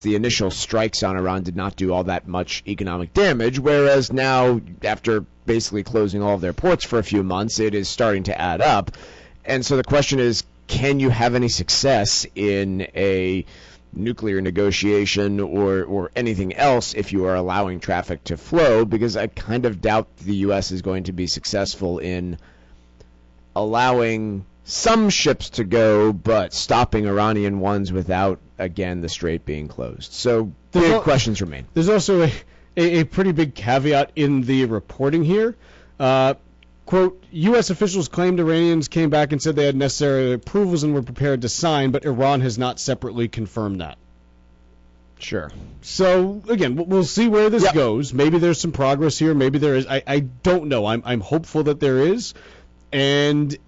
the initial strikes on Iran did not do all that much economic damage, whereas now, after basically closing all of their ports for a few months, it is starting to add up. And so the question is, can you have any success in a nuclear negotiation or anything else if you are allowing traffic to flow? Because I kind of doubt the U.S. is going to be successful in allowing some ships to go, but stopping Iranian ones without, again, the strait being closed. So big questions remain. There's also a pretty big caveat in the reporting here. Quote, U.S. officials claimed Iranians came back and said they had necessary approvals and were prepared to sign, but Iran has not separately confirmed that. Sure. So, again, we'll see where this goes. Maybe there's some progress here. Maybe there is. I don't know. I'm hopeful that there is. And